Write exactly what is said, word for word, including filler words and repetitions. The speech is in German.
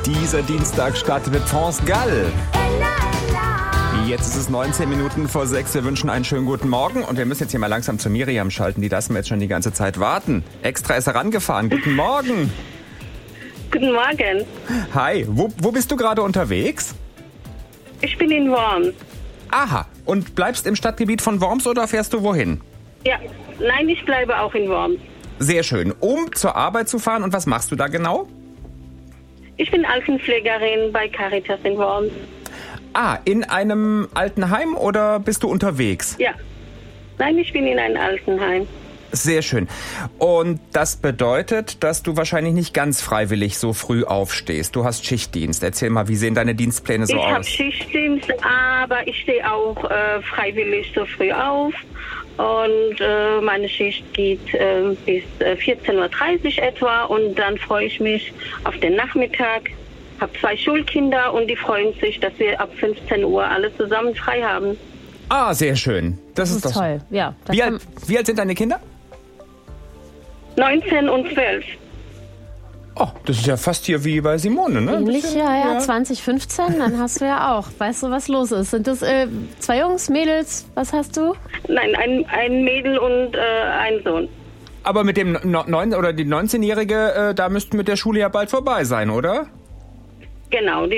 Dieser Dienstag startet mit France Gall. Jetzt ist es neunzehn Minuten vor sechs. Wir wünschen einen schönen guten Morgen. Und wir müssen jetzt hier mal langsam zu Miriam schalten. Die lassen wir jetzt schon die ganze Zeit warten. Extra ist herangefahren. Guten Morgen. Guten Morgen. Hi. Wo, wo bist du gerade unterwegs? Ich bin in Worms. Aha. Und bleibst im Stadtgebiet von Worms oder fährst du wohin? Ja, nein, ich bleibe auch in Worms. Sehr schön. Um zur Arbeit zu fahren. Und was machst du da genau? Ich bin Altenpflegerin bei Caritas in Worms. Ah, in einem Altenheim oder bist du unterwegs? Ja. Nein, ich bin in einem Altenheim. Sehr schön. Und das bedeutet, dass du wahrscheinlich nicht ganz freiwillig so früh aufstehst. Du hast Schichtdienst. Erzähl mal, wie sehen deine Dienstpläne so ich aus? Ich habe Schichtdienst, aber ich stehe auch äh, freiwillig so früh auf. Und äh, meine Schicht geht äh, bis äh, vierzehn Uhr dreißig etwa. Und dann freue ich mich auf den Nachmittag. Ich habe zwei Schulkinder und die freuen sich, dass wir ab fünfzehn Uhr alle zusammen frei haben. Ah, sehr schön. Das, Das ist, ist doch toll, ja. Wie alt, wie alt sind deine Kinder? neunzehn und zwölf. Oh, das ist ja fast hier wie bei Simone, ne? Ähnlich, Bisschen, ja, ja, ja. zwanzig fünfzehn, dann hast du ja auch. Weißt du, was los ist? Sind das äh, zwei Jungs, Mädels? Was hast du? Nein, ein, ein Mädel und äh, ein Sohn. Aber mit dem neun oder die neunzehnjährige, äh, da müssten mit der Schule ja bald vorbei sein, oder? Genau, die